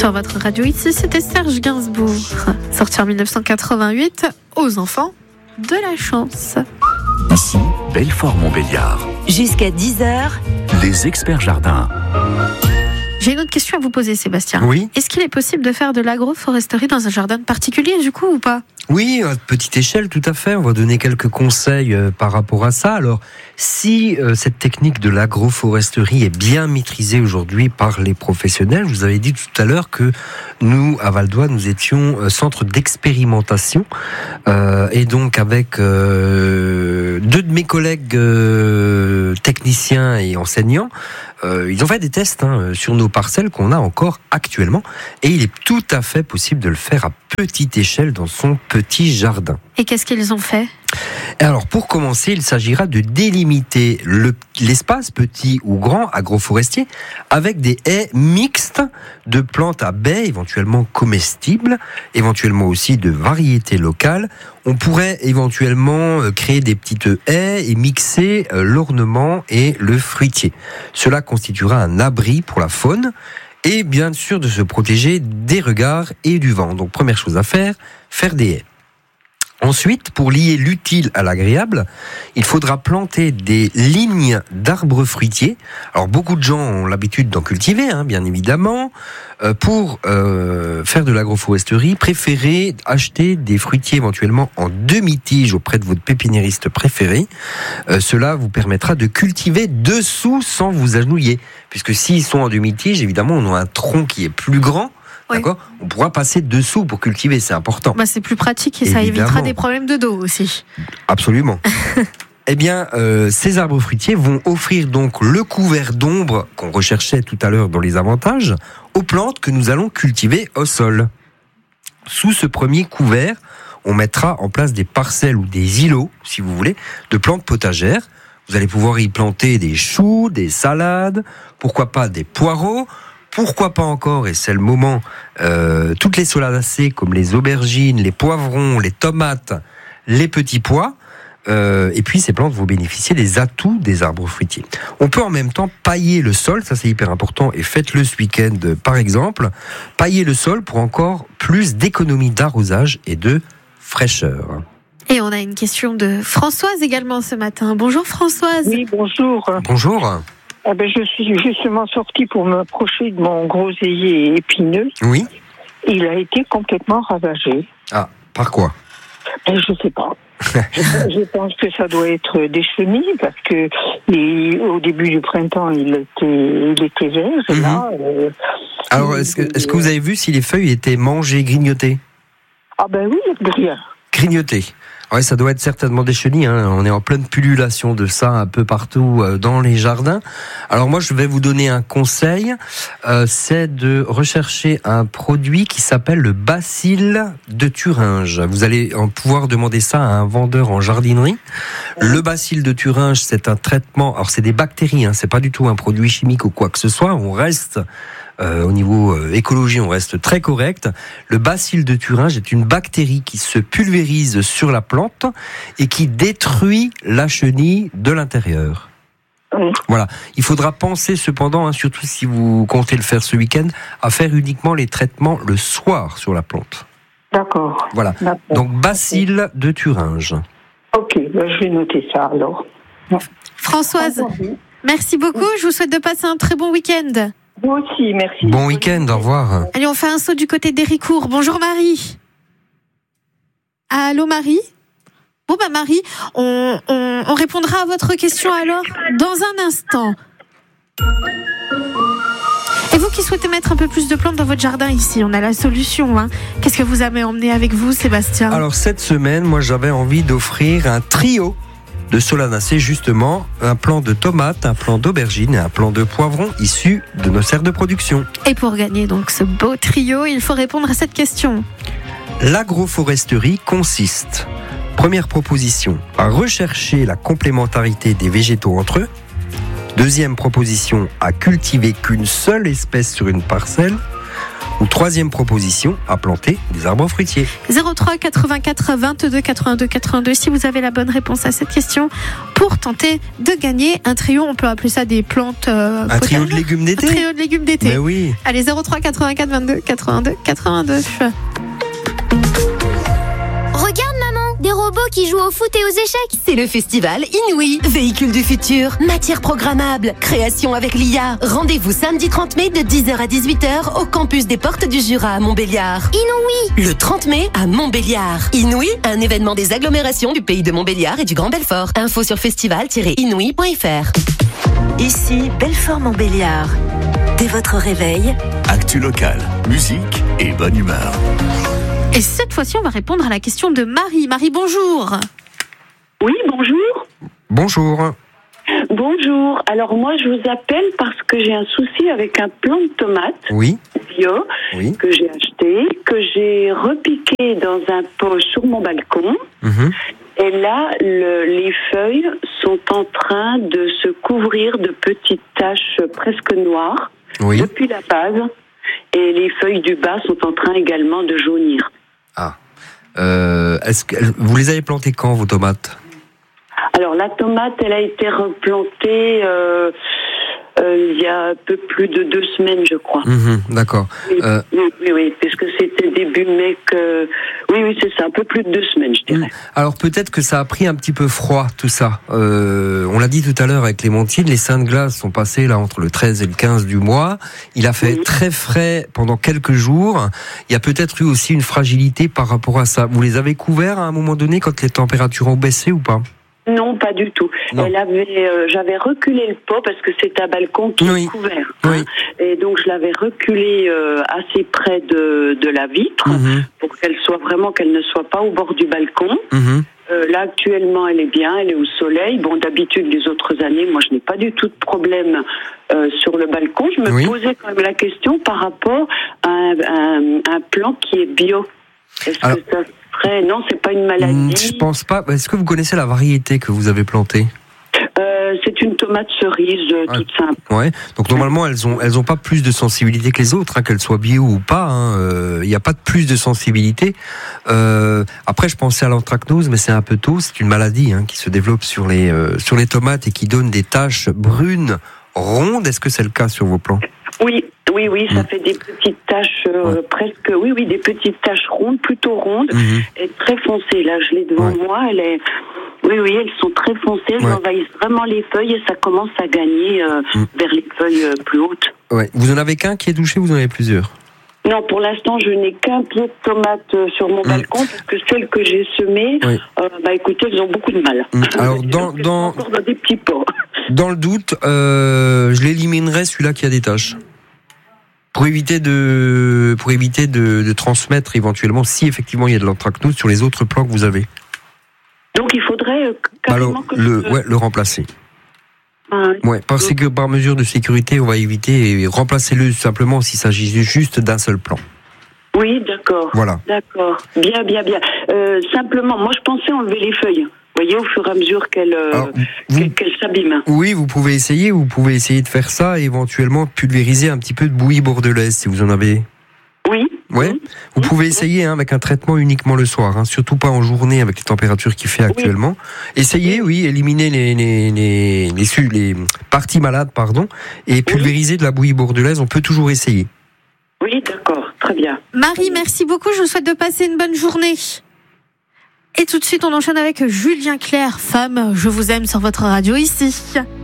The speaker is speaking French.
sur votre radio. Ici, c'était Serge Gainsbourg, sorti en 1988, aux enfants de la chance. Ici, Belfort-Montbéliard. Jusqu'à 10h, Les experts jardins. J'ai une autre question à vous poser, Sébastien. Oui. Est-ce qu'il est possible de faire de l'agroforesterie dans un jardin particulier, du coup, ou pas ? Oui, à petite échelle, tout à fait. On va donner quelques conseils par rapport à ça. Alors, si cette technique de l'agroforesterie est bien maîtrisée aujourd'hui par les professionnels, je vous avais dit tout à l'heure que nous, à Val-d'Oie, nous étions centre d'expérimentation. Et donc, avec deux de mes collègues techniciens et enseignants, ils ont fait des tests sur nos parcelles qu'on a encore actuellement. Et il est tout à fait possible de le faire à petite échelle dans son petit jardin. Et qu'est-ce qu'ils ont fait ? Alors, pour commencer, il s'agira de délimiter l'espace, petit ou grand, agroforestier, avec des haies mixtes de plantes à baies, éventuellement comestibles, éventuellement aussi de variétés locales. On pourrait éventuellement créer des petites haies et mixer l'ornement et le fruitier. Cela constituera un abri pour la faune et bien sûr de se protéger des regards et du vent. Donc, première chose à faire des haies. Ensuite, pour lier l'utile à l'agréable, il faudra planter des lignes d'arbres fruitiers. Alors, beaucoup de gens ont l'habitude d'en cultiver, bien évidemment. Pour faire de l'agroforesterie, préférez acheter des fruitiers éventuellement en demi-tige auprès de votre pépiniériste préféré. Cela vous permettra de cultiver dessous sans vous agenouiller. Puisque s'ils sont en demi-tige, évidemment, on a un tronc qui est plus grand. Oui. D'accord ? On pourra passer dessous pour cultiver, c'est important. C'est plus pratique et ça Évidemment. évitera des problèmes de dos aussi. Absolument. Eh bien, ces arbres fruitiers vont offrir donc le couvert d'ombre qu'on recherchait tout à l'heure dans les avantages aux plantes que nous allons cultiver au sol. Sous ce premier couvert, on mettra en place des parcelles ou des îlots, si vous voulez, de plantes potagères. Vous allez pouvoir y planter des choux, des salades, pourquoi pas des poireaux. Pourquoi pas encore, et c'est le moment, toutes les solacées comme les aubergines, les poivrons, les tomates, les petits pois. Et puis ces plantes vont bénéficier des atouts des arbres fruitiers. On peut en même temps pailler le sol, ça c'est hyper important, et faites-le ce week-end par exemple. Pailler le sol pour encore plus d'économie d'arrosage et de fraîcheur. Et on a une question de Françoise également ce matin. Bonjour Françoise. Oui, bonjour. Bonjour. Je suis justement sortie pour m'approcher de mon groseillier épineux. Oui. Il a été complètement ravagé. Ah, par quoi ? Je ne sais pas. Je pense que ça doit être des chenilles parce que au début du printemps, il était vert. Et là, alors, est-ce que vous avez vu si les feuilles étaient mangées, grignotées ? Ah ben oui, rien. Grignotées. Ouais, ça doit être certainement des chenilles. On est en pleine pullulation de ça un peu partout dans les jardins. Alors moi, je vais vous donner un conseil. C'est de rechercher un produit qui s'appelle le bacille de Thuringe. Vous allez pouvoir demander ça à un vendeur en jardinerie. Le bacille de Thuringe, c'est un traitement. Alors c'est des bactéries. C'est pas du tout un produit chimique ou quoi que ce soit. On reste au niveau écologie, on reste très correct. Le bacille de Thuringe est une bactérie qui se pulvérise sur la plante et qui détruit la chenille de l'intérieur. Oui. Voilà. Il faudra penser cependant, surtout si vous comptez le faire ce week-end, à faire uniquement les traitements le soir sur la plante. D'accord. Voilà. D'accord. Donc bacille de Thuringe. Ok, je vais noter ça alors. Françoise, merci beaucoup. Je vous souhaite de passer un très bon week-end. Vous aussi, merci. Bon week-end, au revoir. Allez, on fait un saut du côté d'Héricourt. Bonjour Marie. Allô Marie ? Bon Marie, on répondra à votre question alors dans un instant. Et vous qui souhaitez mettre un peu plus de plantes dans votre jardin ici, on a la solution. Qu'est-ce que vous avez emmené avec vous, Sébastien ? Alors cette semaine, moi j'avais envie d'offrir un trio de solanacées, justement, un plant de tomates, un plant d'aubergine et un plant de poivron issus de nos serres de production. Et pour gagner donc ce beau trio, il faut répondre à cette question. L'agroforesterie consiste, première proposition, à rechercher la complémentarité des végétaux entre eux. Deuxième proposition, à cultiver qu'une seule espèce sur une parcelle. Ou troisième proposition, à planter des arbres fruitiers. 03 84 22 82 82 si vous avez la bonne réponse à cette question pour tenter de gagner un trio, on peut appeler ça des plantes Un trio de légumes d'été. Un trio de légumes d'été. Mais oui. Allez, 03 84 22 82 82. Regarde maman, des robots qui jouent au foot et aux échecs. C'est le festival Inouï, véhicule du futur, matière programmable, création avec l'IA. Rendez-vous samedi 30 mai de 10h à 18h au campus des Portes du Jura à Montbéliard. Inouï. Le 30 mai à Montbéliard. Inouï, un événement des agglomérations du pays de Montbéliard et du Grand Belfort. Info sur festival-inouï.fr. Ici, Belfort-Montbéliard. Dès votre réveil, Actu locale, musique et bonne humeur. Et cette fois-ci, on va répondre à la question de Marie. Marie, bonjour. Oui, bonjour. Bonjour. Bonjour. Alors moi, je vous appelle parce que j'ai un souci avec un plant de tomates Oui. bio Oui. que j'ai acheté, que j'ai repiqué dans un pot sur mon balcon. Mhm. Et là, les feuilles sont en train de se couvrir de petites taches presque noires Oui. depuis la base. Et les feuilles du bas sont en train également de jaunir. Ah. Vous les avez plantées quand, vos tomates? Alors la tomate, elle a été replantée il y a un peu plus de 2 semaines, je crois. D'accord. Oui, puisque c'était début mai que... Oui, c'est ça, un peu plus de 2 semaines, je dirais. Alors peut-être que ça a pris un petit peu froid, tout ça. On l'a dit tout à l'heure avec Clémentine, les seins de glace sont passés là entre le 13 et le 15 du mois. Il a fait très frais pendant quelques jours. Il y a peut-être eu aussi une fragilité par rapport à ça. Vous les avez couverts à un moment donné quand les températures ont baissé ou pas? Non, pas du tout. Non. J'avais reculé le pot parce que c'est un balcon qui est couvert. Oui. Et donc je l'avais reculé assez près de la vitre pour qu'elle ne soit pas au bord du balcon. Là actuellement elle est bien, elle est au soleil. Bon, d'habitude les autres années, moi je n'ai pas du tout de problème sur le balcon. Je me posais quand même la question par rapport à un plant qui est bio. Est-ce que ça serait... Non, c'est pas une maladie. Je pense pas. Est-ce que vous connaissez la variété que vous avez plantée? C'est une tomate cerise toute simple. Ouais. Donc normalement elles ont pas plus de sensibilité que les autres, qu'elles soient bio ou pas. Il n'y a pas de plus de sensibilité. Après, je pensais à l'anthracnose, mais c'est un peu tôt. C'est une maladie qui se développe sur les tomates et qui donne des taches brunes rondes. Est-ce que c'est le cas sur vos plants? Oui, ça fait des petites taches presque, des petites taches rondes, plutôt rondes, et très foncées. Là, je l'ai devant moi, elles sont très foncées, elles envahissent vraiment les feuilles et ça commence à gagner vers les feuilles plus hautes. Ouais. Vous en avez qu'un qui est touché, vous en avez plusieurs? Non, pour l'instant, je n'ai qu'un pied de tomate sur mon balcon, parce que celles que j'ai semées, écoutez, elles ont beaucoup de mal. Alors, encore dans des petits pots. Dans le doute, je l'éliminerai celui-là qui a des taches. Pour éviter de transmettre éventuellement, si effectivement il y a de l'anthracnose, sur les autres plants que vous avez. Donc il faudrait carrément le remplacer. Parce que par mesure de sécurité, on va éviter et remplacez-le simplement s'il s'agit juste d'un seul plant. Oui, d'accord. Voilà. D'accord. Bien. Simplement, moi je pensais enlever les feuilles. Vous voyez, au fur et à mesure qu'elles s'abîment. Oui, vous pouvez essayer de faire ça et éventuellement pulvériser un petit peu de bouillie bordelaise si vous en avez. Oui. Ouais. Vous pouvez essayer avec un traitement uniquement le soir, surtout pas en journée avec les températures qu'il fait actuellement. Essayez, éliminer les parties malades, et pulvériser de la bouillie bordelaise. On peut toujours essayer. Oui, d'accord, très bien. Marie, merci beaucoup. Je vous souhaite de passer une bonne journée. Et tout de suite, on enchaîne avec Julien Clerc, Femme, je vous aime sur votre radio ici.